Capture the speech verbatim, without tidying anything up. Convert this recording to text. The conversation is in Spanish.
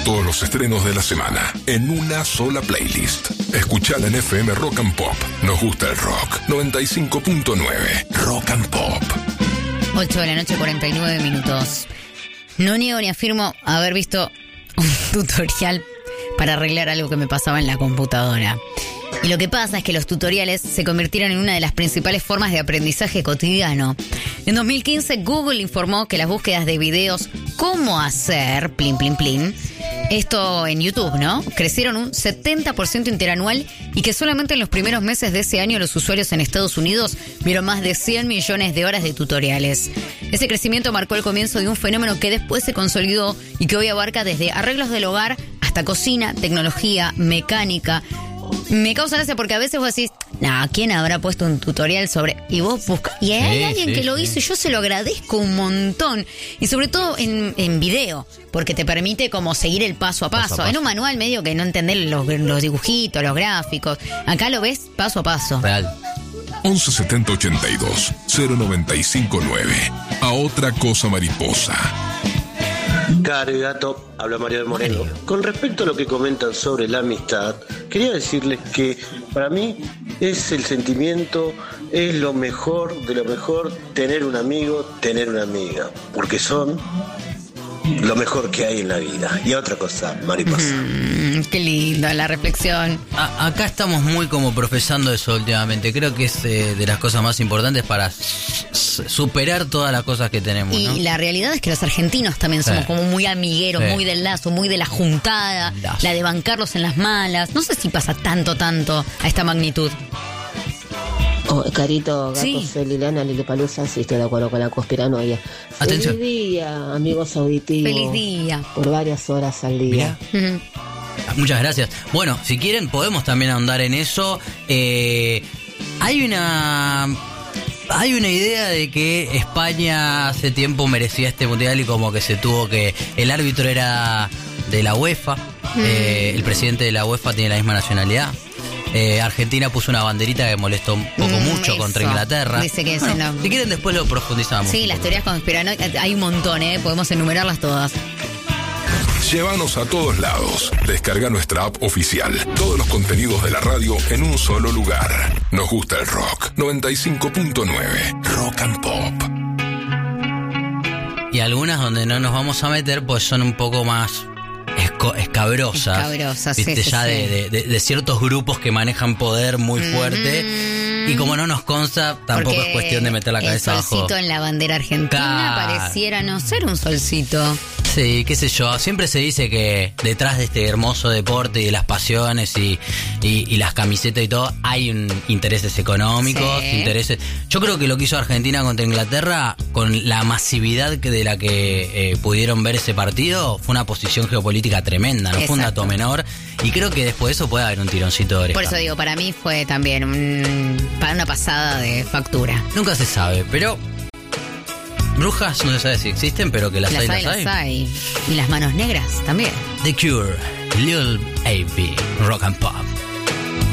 todos los estrenos de la semana en una sola playlist. Escuchala en F M Rock and Pop. Nos gusta el rock. noventa y cinco punto nueve Rock and Pop. ocho de la noche, cuarenta y nueve minutos. No niego ni afirmo haber visto un tutorial para arreglar algo que me pasaba en la computadora. Y lo que pasa es que los tutoriales se convirtieron en una de las principales formas de aprendizaje cotidiano. En dos mil quince, Google informó que las búsquedas de videos cómo hacer, plin, plin, plin, esto en YouTube, ¿no?, crecieron un setenta por ciento interanual y que solamente en los primeros meses de ese año los usuarios en Estados Unidos vieron más de cien millones de horas de tutoriales. Ese crecimiento marcó el comienzo de un fenómeno que después se consolidó y que hoy abarca desde arreglos del hogar hasta cocina, tecnología, mecánica. Me causa gracia porque a veces vos decís, nah, ¿quién habrá puesto un tutorial sobre...? Y vos buscas, y hay Sí, alguien sí, que lo sí. hizo y yo se lo agradezco un montón. Y sobre todo en, en video, porque te permite como seguir el paso a paso. Paso a paso. En un manual medio que no entender los, los dibujitos, los gráficos. Acá lo ves paso a paso. Real. once setenta ochenta y dos cero noventa y cinco nueve. A otra cosa mariposa. Caro y Gato, habla Mario de Moreno. Con respecto a lo que comentan sobre la amistad, quería decirles que para mí es el sentimiento, es lo mejor de lo mejor tener un amigo, tener una amiga, porque son lo mejor que hay en la vida. Y otra cosa, mariposa. Mm, qué lindo la reflexión. A- acá estamos muy como profesando eso últimamente. Creo que es eh, de las cosas más importantes para s- s- superar todas las cosas que tenemos, Y ¿no? la realidad es que los argentinos también somos Sí. como muy amigueros, Sí. muy del lazo, muy de la juntada, Lazo. la de bancarlos en las malas. No sé si pasa tanto, tanto a esta magnitud. Oh, Carito, Gato, Sí. soy Liliana Lilipalusa, sí estoy de acuerdo con la conspiranoia. Atención. Feliz día, amigos auditivos. Feliz día. Por varias horas al día. Mirá. Ujú. Muchas gracias. Bueno, si quieren podemos también ahondar en eso. Eh, hay una... Hay una idea de que España hace tiempo merecía este mundial y como que se tuvo que... El árbitro era de la UEFA, eh, el presidente de la UEFA tiene la misma nacionalidad. Eh, Argentina puso una banderita que molestó un poco Mm, mucho eso. contra Inglaterra. Dice que ese Bueno, no. Si quieren después lo profundizamos. Sí, un las poco. teorías conspiranoicas, hay un montón, ¿eh? Podemos enumerarlas todas. Llévanos a todos lados. Descarga nuestra app oficial. Todos los contenidos de la radio en un solo lugar. Nos gusta el rock. noventa y cinco punto nueve Rock and Pop. Y algunas donde no nos vamos a meter pues son un poco más esco- escabrosas. Escabrosas, sí, ¿viste? sí, ya sí. De, de- de- de ciertos grupos que manejan poder muy fuerte. Mm. Y como no nos consta, tampoco Porque es cuestión de meter la cabeza el abajo. solcito en la bandera argentina Claro. pareciera no ser un solcito. Sí, qué sé yo. Siempre se dice que detrás de este hermoso deporte y de las pasiones y, y, y las camisetas y todo, hay un, intereses económicos, Sí. intereses. Yo creo que lo que hizo Argentina contra Inglaterra, con la masividad que de la que eh, pudieron ver ese partido, fue una posición geopolítica tremenda, no fue un Exacto. dato menor. Y creo que después de eso puede haber un tironcito de oreja. Por eso digo, para mí fue también un, para una pasada de factura. Nunca se sabe, pero brujas no se sabe si existen, pero que las, Las hay, hay, las las hay. hay. Y las manos negras también. The Cure, Lil A B, Rock and Pop.